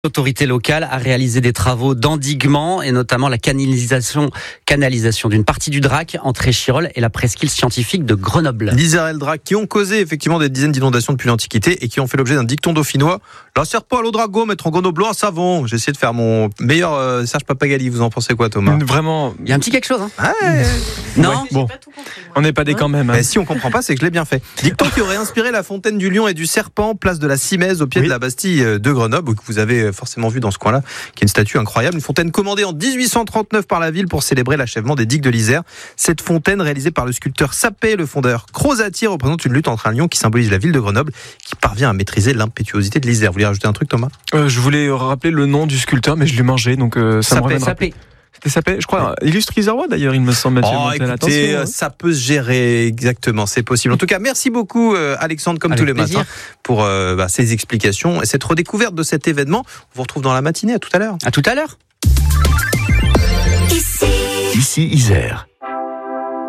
L'autorité locale a réalisé des travaux d'endiguement et notamment la canalisation d'une partie du Drac entre Échirolles et la presqu'île scientifique de Grenoble. L'Isère et le Drac qui ont causé effectivement des dizaines d'inondations depuis l'Antiquité et qui ont fait l'objet d'un dicton dauphinois. La serre pas à l'eau drago, mettre en grenoblois un savon. J'ai essayé de faire mon meilleur Serge Papagali. Vous en pensez quoi, Thomas ? Vraiment. Il y a un petit quelque chose, hein ? Ouais. Non. Ouais, bon. On n'est pas des quand même. Mais si on comprend pas, c'est que je l'ai bien fait. Dicton qui aurait inspiré la fontaine du Lion et du Serpent, place de la Simèze, au pied de la Bastille de Grenoble, que vous avez forcément vu dans ce coin-là, qui est une statue incroyable. Une fontaine commandée en 1839 par la ville pour célébrer l'achèvement des digues de l'Isère. Cette fontaine, réalisée par le sculpteur Sapé, le fondeur Crozatier, représente une lutte entre un lion qui symbolise la ville de Grenoble, qui parvient à maîtriser l'impétuosité de l'Isère. Vous voulez rajouter un truc, Thomas ? Je voulais rappeler le nom du sculpteur, mais je l'ai mangé, donc ça me reviendra. C'était Sapé, je crois, illustre Isérois d'ailleurs, il me semble. Écoutez, ça peut se gérer, exactement, c'est possible. En tout cas, merci beaucoup Alexandre, comme tous les matins, pour ces explications et cette redécouverte de cet événement. On vous retrouve dans la matinée, à tout à l'heure. À tout à l'heure. Ici Isère.